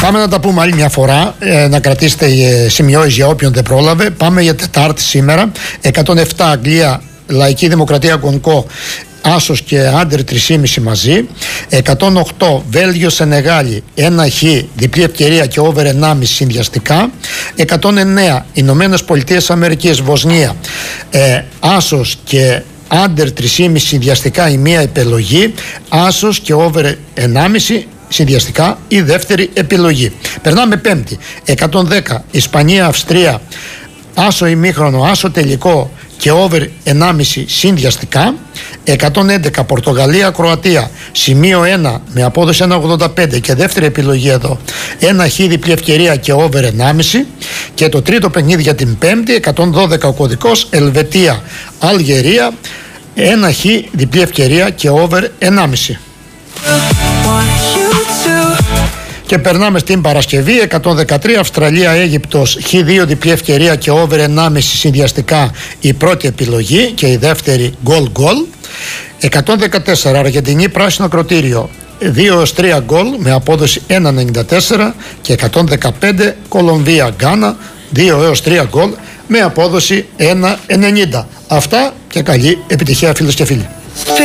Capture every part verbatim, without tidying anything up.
Πάμε να τα πούμε άλλη μια φορά, ε, να κρατήσετε ε, σημειώσεις για όποιον δεν πρόλαβε. Πάμε για Τετάρτη σήμερα. εκατόν επτά Αγγλία, Λαϊκή Δημοκρατία Κονκό, Άσος και Άντερ τρία κόμμα πέντε μαζί. εκατόν οκτώ Βέλγιο Σενεγάλη, ένα χ, διπλή ευκαιρία και over ενάμιση συνδυαστικά. εκατόν εννέα Ηνωμένες Πολιτείες Αμερικής, Βοσνία, ε, Άσος και Άντερ τρία κόμμα πέντε συνδυαστικά η μία επιλογή, Άσος και over ενάμιση συνδυαστικά η δεύτερη επιλογή. Περνάμε Πέμπτη. εκατόν δέκα Ισπανία Αυστρία, Άσο ημίχρονο, Άσο τελικό και over ενάμιση συνδυαστικά. εκατόν έντεκα Πορτογαλία Κροατία, σημείο ένα με απόδοση ένα κόμμα ογδόντα πέντε και δεύτερη επιλογή εδώ ένα χ, διπλή ευκαιρία και over ενάμιση. Και το τρίτο παιχνίδι για την Πέμπτη, εκατόν δώδεκα ο κωδικός, Ελβετία Αλγερία, ένα χ, διπλή ευκαιρία και over ενάμιση. Και περνάμε στην Παρασκευή. εκατόν δεκατρία Αυστραλία Αίγυπτος, χ δύο, διπλή ευκαιρία και over ενάμιση συνδυαστικά η πρώτη επιλογή και η δεύτερη γκολ γκολ. εκατόν δεκατέσσερα Αργεντινή Πράσινο Ακροτήριο, δύο έως τρία γκολ με απόδοση ένα κόμμα ενενήντα τέσσερα. Και εκατόν δεκαπέντε Κολομβία Γκάνα, δύο έως τρία γκολ με απόδοση ένα κόμμα ενενήντα. Αυτά και καλή επιτυχία, φίλες και φίλοι.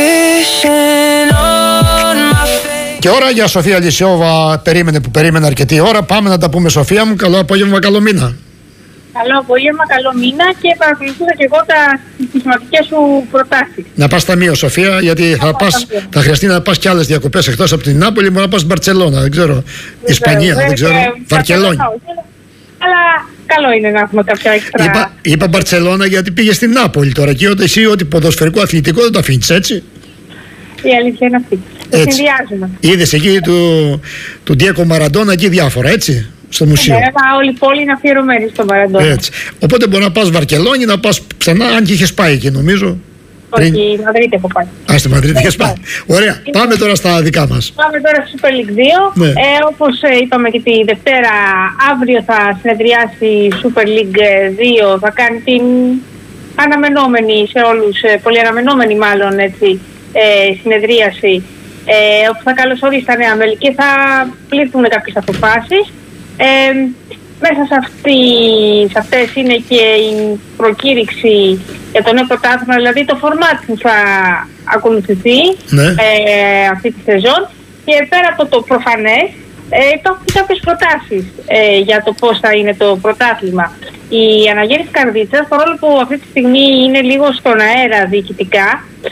Και ώρα για Σοφία Λυσιόβα, περίμενε που περίμενε αρκετή ώρα. Πάμε να τα πούμε, Σοφία μου. Καλό απόγευμα, καλό μήνα. Καλό απόγευμα, καλό μήνα, και παρακολουθούσα και εγώ τα συστηματικές σου προτάσεις. Να πας ταμείο, Σοφία, γιατί θα, θα, πας, θα χρειαστεί να πας και άλλες διακοπές εκτός από την Νάπολη. Μπορεί να πας στην Μπαρτσελώνα, δεν ξέρω. Δεν Ισπανία, δεν, δεν ξέρω. Βαρκελόνη. Αλλά καλό είναι να έχουμε κάποια εξτρά. Είπα, είπα Μπαρτσελώνα γιατί πήγε στην Νάπολη τώρα. Και ότι εσύ, ότι ποδοσφαιρικό αθλητικό δεν το αφήνεις έτσι. Η αλήθεια είναι αυτή. Το συνδυάζουμε. Είδες εκεί του, του Ντιέγκο Μαραντόνα, εκεί διάφορα, έτσι, στο μουσείο. Ναι, όλη η πόλη είναι αφιερωμένη στο Μαραντόνα. Έτσι. Οπότε μπορεί να πας Βαρκελόνη, να πας ξανά, αν και είχες πάει εκεί, νομίζω. Όχι, η Μαδρίτη έχω πάει. Α, στη Μαδρίτη είχες πάει. Ωραία. Είναι... Πάμε τώρα στα δικά μας. Πάμε τώρα στο Super League δύο. Ναι. Ε, όπως ε, είπαμε και τη Δευτέρα, αύριο θα συνεδριάσει η Super League δύο. Θα κάνει την αναμενόμενη σε όλους, ε, πολύ αναμενόμενη μάλλον έτσι, ε, συνεδρίαση, ε, όπου θα καλωσορίσει τα νέα μέλη και θα πλήθουν κάποιες αποφάσεις. Ε, μέσα σε, αυτή, σε αυτές είναι και η προκήρυξη για το νέο πρωτάθλημα, δηλαδή το φορμάτ που θα ακολουθηθεί, ναι. ε, αυτή τη σεζόν. Και πέρα από το προφανές, ε, υπάρχουν κάποιες προτάσεις ε, για το πώς θα είναι το πρωτάθλημα. Η Αναγέννηση Καρδίτσας, παρόλο που αυτή τη στιγμή είναι λίγο στον αέρα διοικητικά,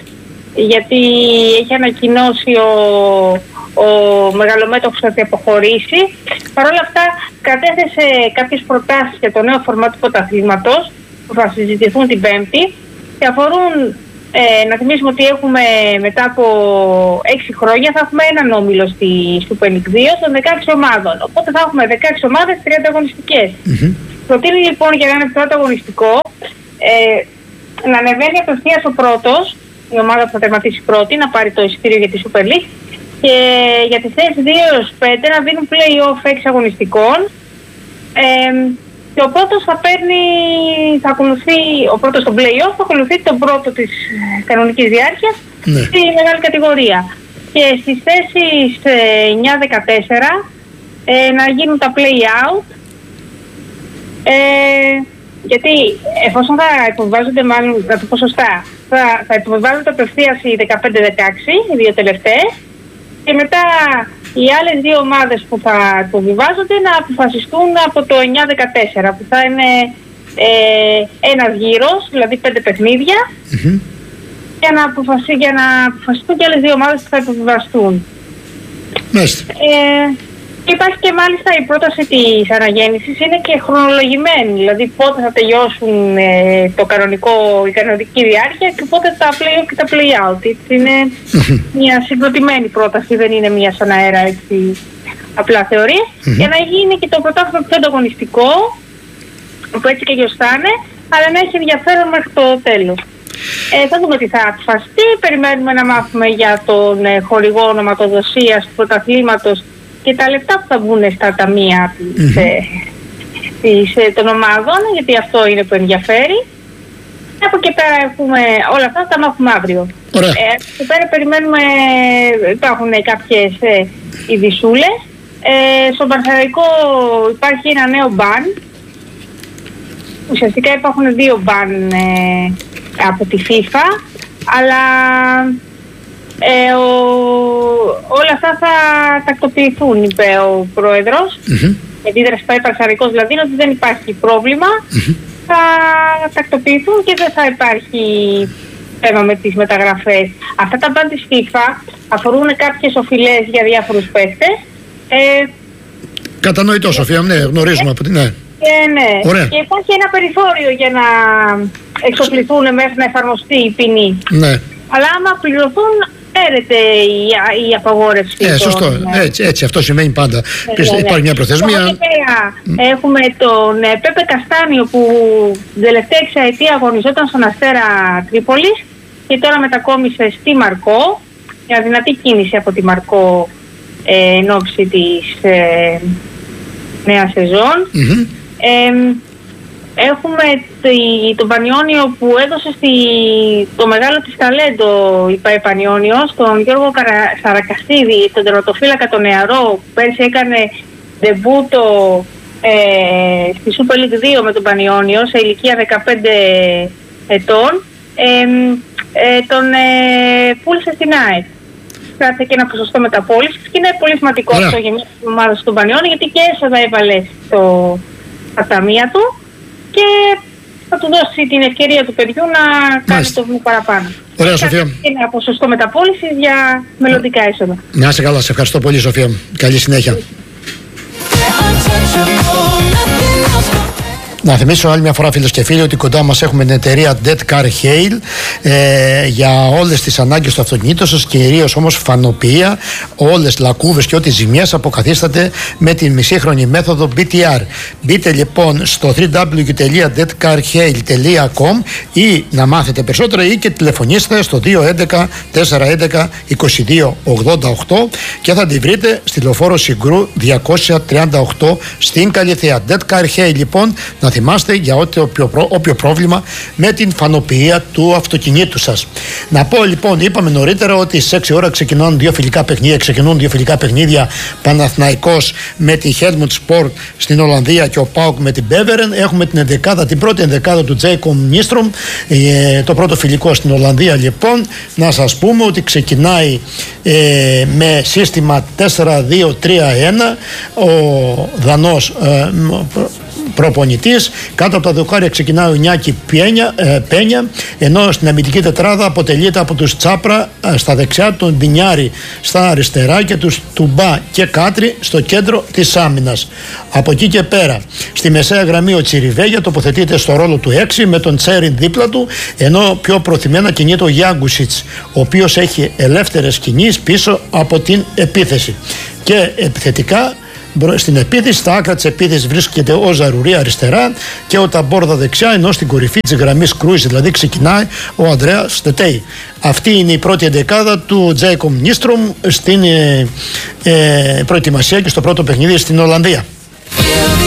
γιατί έχει ανακοινώσει ο, ο μεγαλομέτωχος ότι αποχωρήσει, παρόλα αυτά κατέθεσε κάποιες προτάσεις για το νέο φορμάτ του πρωταθλήματος που θα συζητηθούν την Πέμπτη και αφορούν, ε, να θυμίσουμε ότι έχουμε μετά από έξι χρόνια θα έχουμε έναν όμιλο στη Super League δύο των δεκαέξι ομάδων, οπότε θα έχουμε δεκαέξι ομάδες, τριάντα αγωνιστικές. Mm-hmm. Προτείνει λοιπόν για να είναι πιο ανταγωνιστικό ε, να ανεβαίνει απευθείας ο πρώτος, η ομάδα που θα τερματίσει πρώτη, να πάρει το εισιτήριο για τη Super League, και για τις θέσεις δύο έως πέντε να δίνουν play-off έξι αγωνιστικών, ε, και ο πρώτος θα παίρνει, θα ακολουθεί, ο πρώτος στο play-off θα ακολουθεί τον πρώτο της κανονικής διάρκειας, ναι, στη μεγάλη κατηγορία. Και στις θέσεις ε, εννιά δεκατέσσερα ε, να γίνουν τα play-out, ε, γιατί εφόσον θα υποβιβάζονται, μάλλον να το πω σωστά, θα, θα υποβιβάζονται απευθείας οι δεκαπέντε δεκαέξι, οι δύο τελευταίες, και μετά οι άλλες δύο ομάδες που θα υποβιβάζονται να αποφασιστούν από το εννιά δεκατέσσερα, που θα είναι ε, ένας γύρος, δηλαδή πέντε παιχνίδια, mm-hmm, για να, αποφασί, για να αποφασιστούν και άλλες δύο ομάδες που θα υποβιβαστούν. Μάλιστα. Ε, Υπάρχει και μάλιστα η πρόταση της αναγέννησης είναι και χρονολογημένη, δηλαδή πότε θα τελειώσουν ε, το κανονικό, η κανονική διάρκεια και πότε τα play-off και τα play-out. Έτσι είναι μια συγκροτημένη πρόταση, δεν είναι μια σαν αέρα έτσι απλά θεωρία, για να γίνει και το πρωτάθλημα πιο ανταγωνιστικό, που έτσι και γιοστάνε, αλλά να έχει ενδιαφέρον μέχρι το τέλος. Ε, θα δούμε τι θα αποφασιστεί, περιμένουμε να μάθουμε για τον ε, χορηγό ονοματοδοσίας του πρωταθλήματος και τα λεπτά που θα βγουν στα ταμεία της, mm-hmm. ε, της, ε, των ομάδων, γιατί αυτό είναι που ενδιαφέρει. Από εκεί πέρα έχουμε όλα αυτά, θα τα μάθουμε αύριο. Ωραία. Ε, εκεί πέρα περιμένουμε, υπάρχουν κάποιες ε, ειδισούλες Ε, στον Πανσεραϊκό υπάρχει ένα νέο μπαν. Ουσιαστικά υπάρχουν δύο μπαν ε, από τη FIFA, αλλά ε, ο, όλα αυτά θα τακτοποιηθούν, είπε ο πρόεδρος. Mm-hmm. Γιατί δεν πάει Πανσεραϊκός, δηλαδή ότι δεν υπάρχει πρόβλημα, mm-hmm. θα τακτοποιηθούν και δεν θα υπάρχει θέμα με τις μεταγραφές. Αυτά τα μπαν της FIFA αφορούν κάποιες οφειλές για διάφορους παίκτες. Ε, Κατανοητό, Σοφία, ναι, γνωρίζουμε από την... Ναι. Ε, ναι. Και υπάρχει ένα περιθώριο για να εξοπλιστούν μέχρι να εφαρμοστεί η ποινή. Ναι. Αλλά άμα πληρωθούν, έρεται η, η απαγόρευση. Ε, σωστό. Ναι. Έτσι, έτσι, αυτό σημαίνει πάντα. Ε, ναι, ναι. Υπάρχει μια προθεσμία. Mm. Έχουμε τον ε, Πέπε Καστάνιο που την τελευταία εξαετία αγωνιζόταν στον Αστέρα Τρίπολης και τώρα μετακόμισε στη Μαρκό. Μια δυνατή κίνηση από τη Μαρκό ε, εν ώψη της ε, νέας σεζόν. Mm-hmm. Ε, έχουμε τη, τον Πανιόνιο που έδωσε στη, το μεγάλο της ταλέντο, είπα η Πανιόνιος, τον Γιώργο Καρα, Σαρακαστίδη, τον τερματοφύλακα τον νεαρό, που πέρσι έκανε ντεμπούτο ε, στη Super League δύο με τον Πανιόνιο σε ηλικία δεκαπέντε ετών. Ε, ε, τον ε, πούλησε στην ΑΕΚ. Κράτησε και ένα ποσοστό μεταπώλησης και είναι πολύ σημαντικό αυτό για μια ομάδα στον Πανιόνιο, γιατί και έσοδα έβαλε στο, στα ταμεία του και θα του δώσει την ευκαιρία του παιδιού να κάνει Μάλιστα. το βήμα παραπάνω. Ωραία, Σοφία. Και ένα ποσοστό μεταπώλησης για μελλοντικά έσοδα. Να είσαι καλά, σε ευχαριστώ πολύ, Σοφία. Καλή συνέχεια. Να θυμίσω άλλη μια φορά, φίλες και φίλοι, ότι κοντά μας έχουμε την εταιρεία Dead Car Hail ε, για όλες τις ανάγκες του αυτοκινήτου σας, κυρίως όμως φανοποιία, όλες λακκούβες και ό,τι ζημιές αποκαθίσταται με την μισήχρονη μέθοδο μπι τι αρ. Μπείτε λοιπόν στο double-u double-u double-u τελεία dead car hail τελεία com ή να μάθετε περισσότερα ή και τηλεφωνήστε στο δύο ένα ένα τέσσερα ένα ένα είκοσι δύο ογδόντα οκτώ και θα τη βρείτε στη Λεωφόρο Συγκρού διακόσια τριάντα οκτώ στην Καλιθέα. Dead Car Hail λοιπόν, να θυμάστε για ό,τι, όποιο, όποιο πρόβλημα με την φανοποιία του αυτοκινήτου σας. Να πω λοιπόν, είπαμε νωρίτερα ότι στις έξι ώρα ξεκινούν δύο φιλικά παιχνίδια, ξεκινούν δύο φιλικά παιχνίδια, Παναθηναϊκός με τη Helmut Sport στην Ολλανδία και ο ΠΑΟΚ με την Beveren. Έχουμε την ενδεκάδα, την πρώτη ενδεκάδα του Jacob Nystrom, ε, το πρώτο φιλικό στην Ολλανδία λοιπόν. Να σας πούμε ότι ξεκινάει ε, με σύστημα τέσσερα δύο τρία ένα ο Δανός ε, προπονητής. Κάτω από τα δοκάρια ξεκινάει ο Νιάκη Πένια, ε, Πένια, ενώ στην αμυντική τετράδα αποτελείται από τους Τσάπρα ε, στα δεξιά, τον Ντινιάρη στα αριστερά και τους Τουμπά και Κάτρι στο κέντρο της άμυνας. Από εκεί και πέρα, στη μεσαία γραμμή ο Τσιριβέγια τοποθετείται στο ρόλο του έξι με τον Τσέριν δίπλα του, ενώ πιο προθυμένα κινείται ο Γιάγκουσιτς, ο οποίος έχει ελεύθερες κινήσεις πίσω από την επίθεση. Και επιθετικά στην επίθεση, στα άκρα της επίθεσης βρίσκεται ο Ζαρουρί αριστερά και ο Ταμπόρδα δεξιά, ενώ στην κορυφή της γραμμής κρούιζ, δηλαδή ξεκινάει ο Ανδρέα Στετέι. Αυτή είναι η πρώτη εντεκάδα του Τζέικομ Νίστρομ στην ε, ε, προετοιμασία και στο πρώτο παιχνίδι στην Ολλανδία.